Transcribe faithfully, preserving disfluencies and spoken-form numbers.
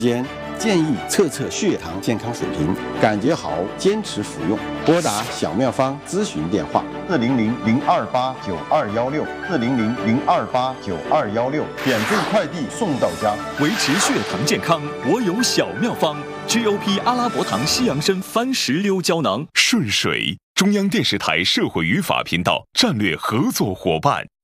间建议测测血糖健康水平，感觉好坚持服用。拨打小妙方咨询电话：四零零零二八九二幺六，四零零零二八九二幺六，免费快递送到家。 维持血糖健康，我有小妙方 ：G O P 阿拉伯糖西洋参番石榴胶囊。顺水，中央电视台社会与法频道战略合作伙伴。